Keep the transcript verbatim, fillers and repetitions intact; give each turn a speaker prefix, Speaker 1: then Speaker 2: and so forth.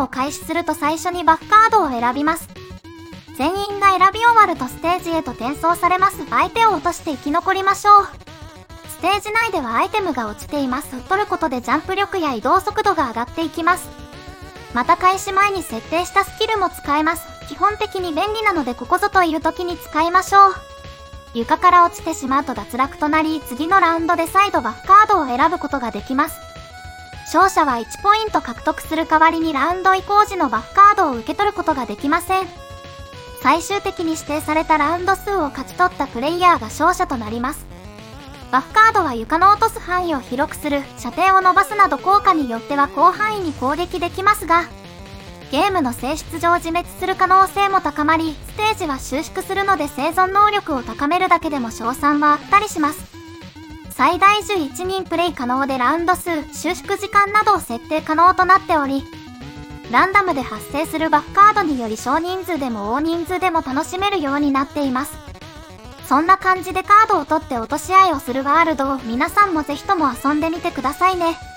Speaker 1: を開始すると最初にバフカードを選びます。全員が選び終わるとステージへと転送されます。相手を落として生き残りましょう。ステージ内ではアイテムが落ちています。取ることでジャンプ力や移動速度が上がっていきます。また開始前に設定したスキルも使えます。基本的に便利なのでここぞといる時に使いましょう。床から落ちてしまうと脱落となり、次のラウンドで再度バフカードを選ぶことができます。勝者はいちポイント獲得する代わりにラウンド移行時のバフカードを受け取ることができません。最終的に指定されたラウンド数を勝ち取ったプレイヤーが勝者となります。バフカードは床の落とす範囲を広くする、射程を伸ばすなど効果によっては広範囲に攻撃できますが、ゲームの性質上自滅する可能性も高まり、ステージは収縮するので生存能力を高めるだけでも勝算はあったりします。最大じゅういちにんプレイ可能でラウンド数、収縮時間などを設定可能となっており、ランダムで発生するバフカードにより少人数でも大人数でも楽しめるようになっています。そんな感じでカードを取って落とし合いをするワールドを皆さんもぜひとも遊んでみてくださいね。